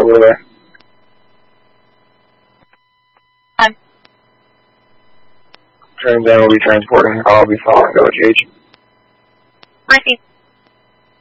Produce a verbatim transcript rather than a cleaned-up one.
over there. Time. Trans M will be transporting. I'll be following O G H. Receive.